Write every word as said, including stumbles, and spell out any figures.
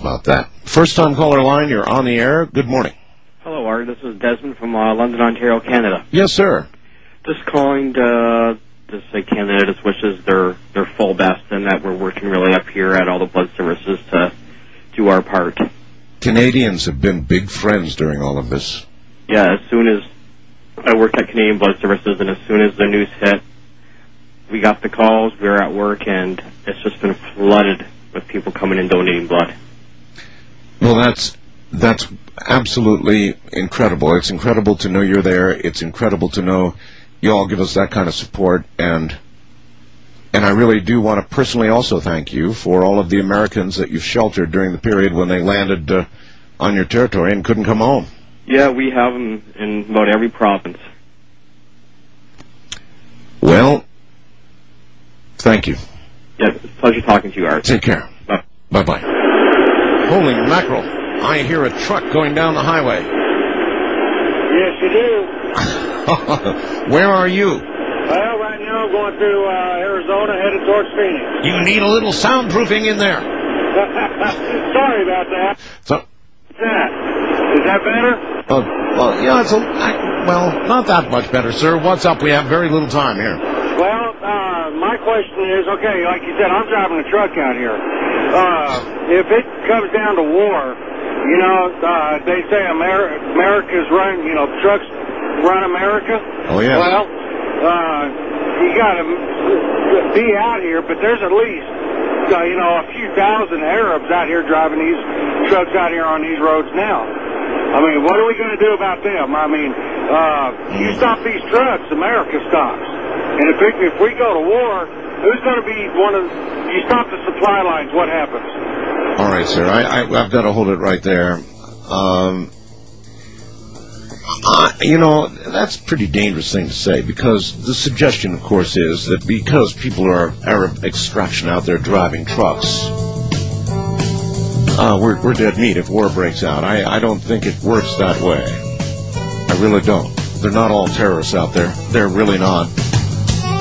about that. First-time caller line, you're on the air. Good morning. Hello, Art. This is Desmond from uh, London, Ontario, Canada. Yes, sir. Just calling to just say Canada just wishes their, their full best and that we're working really up here at all the blood services to do our part. Canadians have been big friends during all of this. Yeah, as soon as I work at Canadian Blood Services, and as soon as the news hit, we got the calls, we were at work, and it's just been flooded with people coming and donating blood. Well, that's that's absolutely incredible. It's incredible to know you're there. It's incredible to know you all give us that kind of support, and and I really do want to personally also thank you for all of the Americans that you've sheltered during the period when they landed uh, on your territory and couldn't come home. Yeah, we have them in about every province. Well, thank you. Yeah, it's a pleasure talking to you, Art. Take care. Bye. Bye-bye. Holy mackerel. I hear a truck going down the highway. Yes, you do. Where are you? Well, right now I'm going through uh, Arizona, headed towards Phoenix. You need a little soundproofing in there. Sorry about that. So, What's that? Is that better? uh, well, yeah, it's a, I, well, not that much better, sir. What's up? We have very little time here. Well, uh, my question is, okay, like you said, I'm driving a truck out here. Uh, if it comes down to war, you know, uh, they say Amer- America's run, you know, trucks run America. Oh, yeah. Well, uh, you got to be out here, but there's at least, uh, you know, a few thousand Arabs out here driving these trucks out here on these roads now. I mean, what are we going to do about them? I mean, uh, you stop these trucks, America stops. And if, it, if we go to war, who's going to be one of, you stop the supply lines, what happens? All right, sir. I, I, I've got to hold it right there. Um, uh, you know, that's a pretty dangerous thing to say, because the suggestion, of course, is that because people are Arab extraction out there driving trucks, uh, we're, we're dead meat if war breaks out. I, I don't think it works that way. I really don't. They're not all terrorists out there. They're really not.